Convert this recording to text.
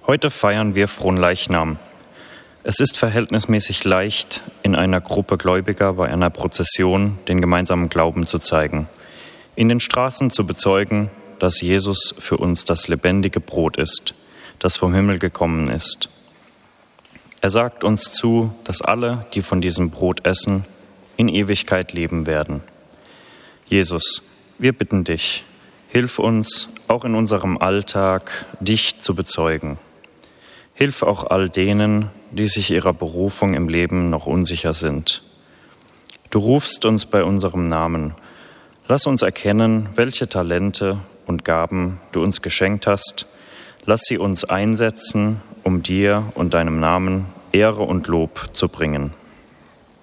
Heute feiern wir Fronleichnam. Es ist verhältnismäßig leicht, in einer Gruppe Gläubiger bei einer Prozession den gemeinsamen Glauben zu zeigen, in den Straßen zu bezeugen, dass Jesus für uns das lebendige Brot ist, das vom Himmel gekommen ist. Er sagt uns zu, dass alle, die von diesem Brot essen, in Ewigkeit leben werden. Jesus, wir bitten dich, hilf uns, auch in unserem Alltag, dich zu bezeugen. Hilf auch all denen, die sich ihrer Berufung im Leben noch unsicher sind. Du rufst uns bei unserem Namen. Lass uns erkennen, welche Talente und Gaben du uns geschenkt hast. Lass sie uns einsetzen, um dir und deinem Namen Ehre und Lob zu bringen.